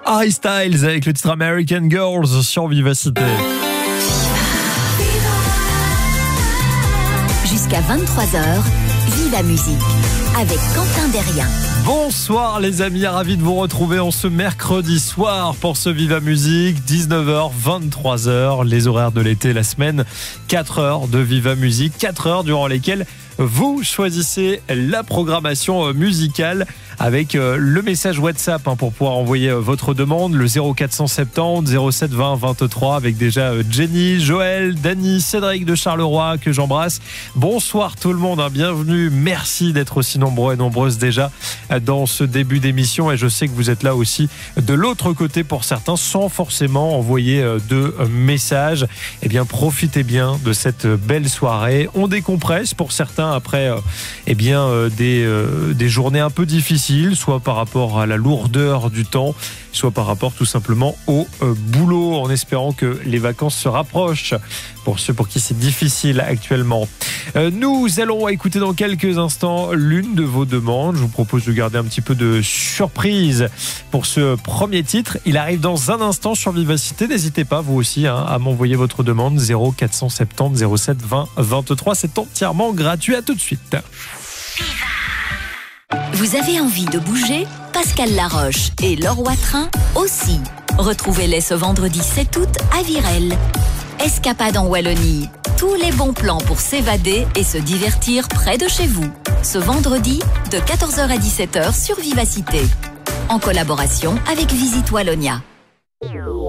Harry Styles avec le titre American Girls sur Vivacité. Jusqu'à 23h, Viva Musique avec Quentin Derrien. Bonsoir les amis, ravi de vous retrouver en ce mercredi soir pour ce Viva Musique, 19h, 23h, les horaires de l'été, la semaine, 4 heures de Viva Musique, 4 heures durant lesquelles vous choisissez la programmation musicale avec le message WhatsApp pour pouvoir envoyer votre demande, le 0470 07 20 23 avec déjà Jenny, Joël, Dany, Cédric de Charleroi que j'embrasse. Bonsoir tout le monde, bienvenue, merci d'être aussi nombreux et nombreuses déjà dans ce début d'émission et je sais que vous êtes là aussi de l'autre côté pour certains sans forcément envoyer de messages. Eh bien profitez bien de cette belle soirée, on décompresse pour certains après des journées un peu difficiles, soit par rapport à la lourdeur du temps, soit par rapport tout simplement au boulot, en espérant que les vacances se rapprochent pour ceux pour qui c'est difficile actuellement. Nous allons écouter dans quelques instants l'une de vos demandes. Je vous propose de garder un petit peu de surprise pour ce premier titre. Il arrive dans un instant sur Vivacité. N'hésitez pas, vous aussi, à m'envoyer votre demande 0470 07 20 23. C'est entièrement gratuit. À tout de suite. Vous avez envie de bouger ? Pascal Laroche et Laure Watrin aussi. Retrouvez-les ce vendredi 7 août à Virel. Escapade en Wallonie. Tous les bons plans pour s'évader et se divertir près de chez vous. Ce vendredi, de 14h à 17h sur Vivacité. En collaboration avec Visite Wallonia.